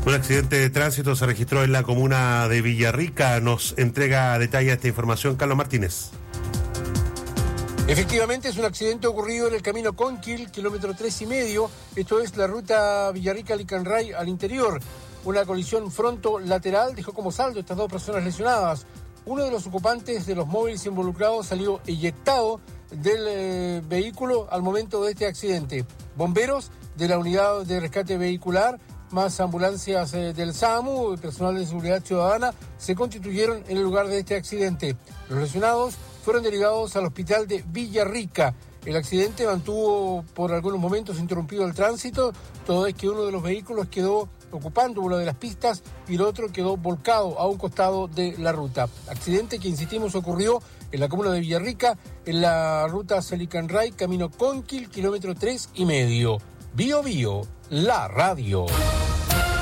Un accidente de tránsito se registró en la comuna de Villarrica. Nos entrega detalles de esta información Carlos Martínez. Efectivamente, es un accidente ocurrido en el camino Conquil, kilómetro 3,5. Esto es la ruta Villarrica-Licanray al interior. Una colisión fronto-lateral dejó como saldo estas dos personas lesionadas. Uno de los ocupantes de los móviles involucrados salió eyectado del vehículo al momento de este accidente. Bomberos de la unidad de rescate vehicular, más ambulancias del SAMU, personal de seguridad ciudadana, se constituyeron en el lugar de este accidente. Los lesionados fueron derivados al hospital de Villarrica. El accidente mantuvo por algunos momentos interrumpido el tránsito, todo es que uno de los vehículos quedó ocupando una de las pistas y el otro quedó volcado a un costado de la ruta. Accidente que, insistimos, ocurrió en la comuna de Villarrica, en la ruta Licanray, camino Conquil, kilómetro 3,5. Bio Bio, la radio.